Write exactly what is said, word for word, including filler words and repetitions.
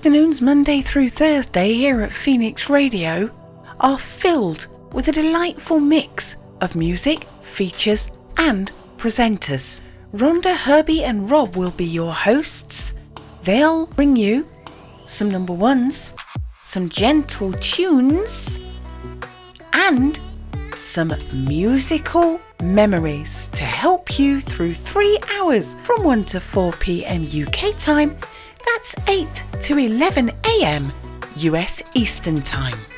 afternoons Monday through Thursday here at Phoenix Radio are filled with a delightful mix of music, features and presenters. Rhonda, Herbie and Rob will be your hosts. They'll bring you some number ones, some gentle tunes and some musical memories to help you through three hours from one to four p.m. U K time. That's eight to eleven a.m. U S Eastern time.